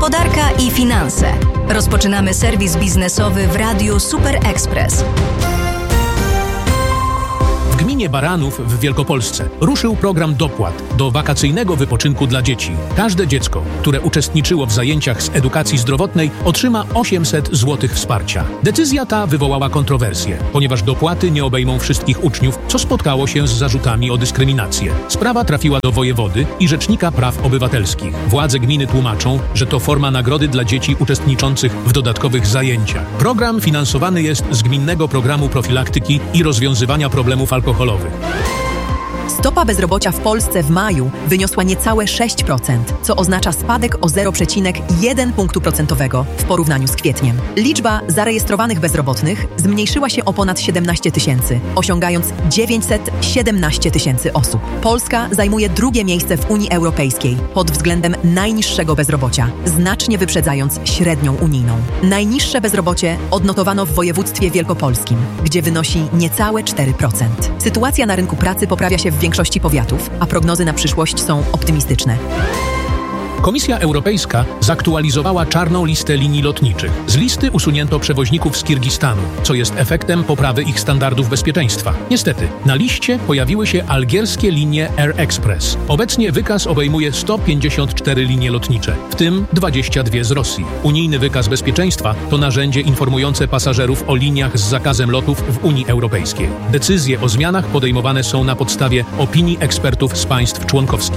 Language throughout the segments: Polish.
Gospodarka i finanse. Rozpoczynamy serwis biznesowy w Radiu Super Express. W gminie Baranów w Wielkopolsce ruszył program dopłat do wakacyjnego wypoczynku dla dzieci. Każde dziecko, które uczestniczyło w zajęciach z edukacji zdrowotnej, otrzyma 800 zł wsparcia. Decyzja ta wywołała kontrowersje, ponieważ dopłaty nie obejmą wszystkich uczniów, co spotkało się z zarzutami o dyskryminację. Sprawa trafiła do wojewody i Rzecznika Praw Obywatelskich. Władze gminy tłumaczą, że to forma nagrody dla dzieci uczestniczących w dodatkowych zajęciach. Program finansowany jest z Gminnego Programu Profilaktyki i Rozwiązywania Problemów Alkoholowych. Stopa bezrobocia w Polsce w maju wyniosła niecałe 6%, co oznacza spadek o 0,1 punktu procentowego w porównaniu z kwietniem. Liczba zarejestrowanych bezrobotnych zmniejszyła się o ponad 17 tysięcy, osiągając 917 tysięcy osób. Polska zajmuje drugie miejsce w Unii Europejskiej pod względem najniższego bezrobocia, znacznie wyprzedzając średnią unijną. Najniższe bezrobocie odnotowano w województwie wielkopolskim, gdzie wynosi niecałe 4%. Sytuacja na rynku pracy poprawia się w większości powiatów, a prognozy na przyszłość są optymistyczne. Komisja Europejska zaktualizowała czarną listę linii lotniczych. Z listy usunięto przewoźników z Kirgistanu, co jest efektem poprawy ich standardów bezpieczeństwa. Niestety, na liście pojawiły się algierskie linie Air Express. Obecnie wykaz obejmuje 154 linie lotnicze, w tym 22 z Rosji. Unijny wykaz bezpieczeństwa to narzędzie informujące pasażerów o liniach z zakazem lotów w Unii Europejskiej. Decyzje o zmianach podejmowane są na podstawie opinii ekspertów z państw członkowskich.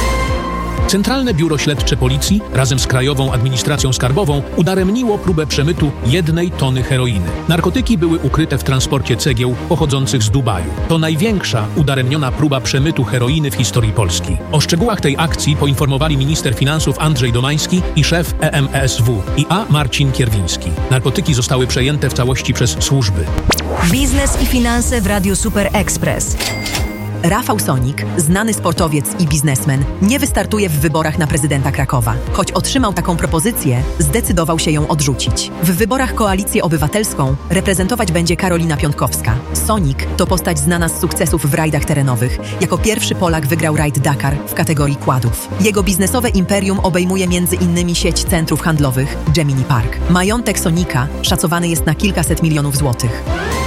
Centralne Biuro Śledcze Policji razem z Krajową Administracją Skarbową udaremniło próbę przemytu 1 tony heroiny. Narkotyki były ukryte w transporcie cegieł pochodzących z Dubaju. To największa udaremniona próba przemytu heroiny w historii Polski. O szczegółach tej akcji poinformowali minister finansów Andrzej Domański i szef EMSW IA Marcin Kierwiński. Narkotyki zostały przejęte w całości przez służby. Biznes i finanse w Radiu Super Express. Rafał Sonik, znany sportowiec i biznesmen, nie wystartuje w wyborach na prezydenta Krakowa. Choć otrzymał taką propozycję, zdecydował się ją odrzucić. W wyborach Koalicję Obywatelską reprezentować będzie Karolina Piątkowska. Sonik to postać znana z sukcesów w rajdach terenowych. Jako pierwszy Polak wygrał rajd Dakar w kategorii quadów. Jego biznesowe imperium obejmuje m.in. sieć centrów handlowych Gemini Park. Majątek Sonika szacowany jest na kilkaset milionów złotych.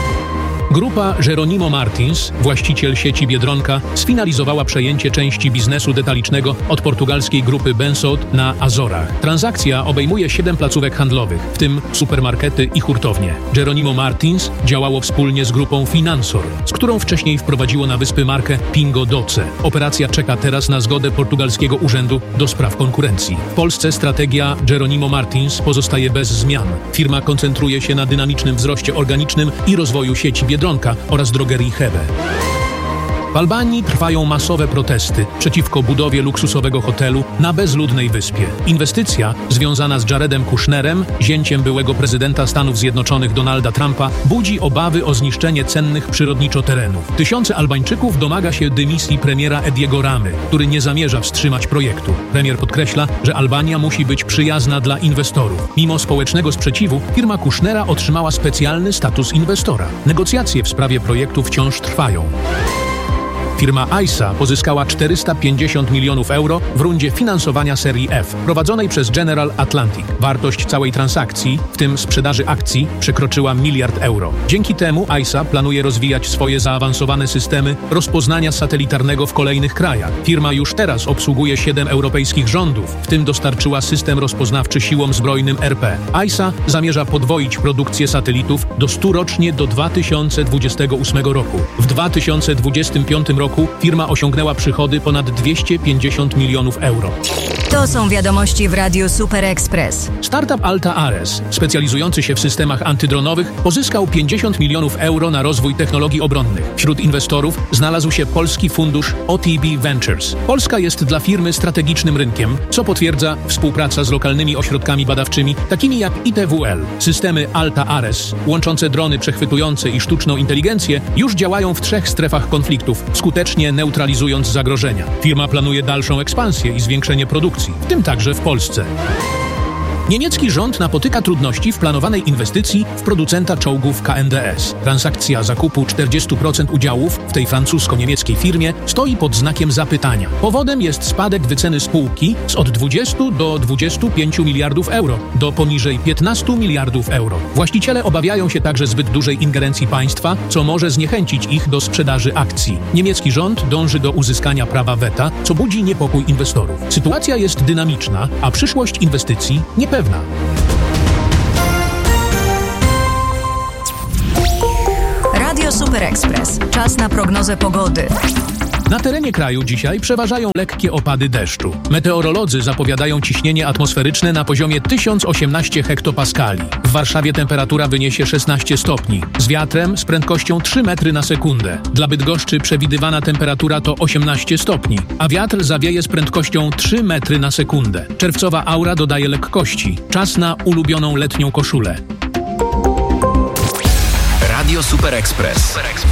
Grupa Jeronimo Martins, właściciel sieci Biedronka, sfinalizowała przejęcie części biznesu detalicznego od portugalskiej grupy Bensout na Azorach. Transakcja obejmuje 7 placówek handlowych, w tym supermarkety i hurtownie. Jeronimo Martins działało wspólnie z grupą Finansor, z którą wcześniej wprowadziło na wyspy markę Pingo Doce. Operacja czeka teraz na zgodę portugalskiego urzędu do spraw konkurencji. W Polsce strategia Jeronimo Martins pozostaje bez zmian. Firma koncentruje się na dynamicznym wzroście organicznym i rozwoju sieci Biedronka oraz drogerii Hebe. W Albanii trwają masowe protesty przeciwko budowie luksusowego hotelu na bezludnej wyspie. Inwestycja związana z Jaredem Kushnerem, zięciem byłego prezydenta Stanów Zjednoczonych Donalda Trumpa, budzi obawy o zniszczenie cennych przyrodniczo terenów. Tysiące Albańczyków domaga się dymisji premiera Ediego Ramy, który nie zamierza wstrzymać projektu. Premier podkreśla, że Albania musi być przyjazna dla inwestorów. Mimo społecznego sprzeciwu, firma Kushnera otrzymała specjalny status inwestora. Negocjacje w sprawie projektu wciąż trwają. Firma AISA pozyskała 450 milionów euro w rundzie finansowania serii F, prowadzonej przez General Atlantic. Wartość całej transakcji, w tym sprzedaży akcji, przekroczyła 1 miliard euro. Dzięki temu AISA planuje rozwijać swoje zaawansowane systemy rozpoznania satelitarnego w kolejnych krajach. Firma już teraz obsługuje 7 europejskich rządów, w tym dostarczyła system rozpoznawczy siłom zbrojnym RP. AISA zamierza podwoić produkcję satelitów do 100 rocznie do 2028 roku. W 2025 roku firma osiągnęła przychody ponad 250 milionów euro. To są wiadomości w Radiu Super Express. Startup Alta Ares, specjalizujący się w systemach antydronowych, pozyskał 50 milionów euro na rozwój technologii obronnych. Wśród inwestorów znalazł się polski fundusz OTB Ventures. Polska jest dla firmy strategicznym rynkiem, co potwierdza współpraca z lokalnymi ośrodkami badawczymi, takimi jak ITWL. Systemy Alta Ares, łączące drony przechwytujące i sztuczną inteligencję, już działają w 3 strefach konfliktów, skutecznie neutralizując zagrożenia. Firma planuje dalszą ekspansję i zwiększenie produkcji, w tym także w Polsce. Niemiecki rząd napotyka trudności w planowanej inwestycji w producenta czołgów KNDS. Transakcja zakupu 40% udziałów w tej francusko-niemieckiej firmie stoi pod znakiem zapytania. Powodem jest spadek wyceny spółki z od 20 do 25 miliardów euro do poniżej 15 miliardów euro. Właściciele obawiają się także zbyt dużej ingerencji państwa, co może zniechęcić ich do sprzedaży akcji. Niemiecki rząd dąży do uzyskania prawa weta, co budzi niepokój inwestorów. Sytuacja jest dynamiczna, a przyszłość inwestycji niepewna. Radio Super Express. Czas na prognozę pogody. Na terenie kraju dzisiaj przeważają lekkie opady deszczu. Meteorolodzy zapowiadają ciśnienie atmosferyczne na poziomie 1018 hektopaskali. W Warszawie temperatura wyniesie 16 stopni, z wiatrem z prędkością 3 metry na sekundę. Dla Bydgoszczy przewidywana temperatura to 18 stopni, a wiatr zawieje z prędkością 3 metry na sekundę. Czerwcowa aura dodaje lekkości. Czas na ulubioną letnią koszulę. Radio Super Express.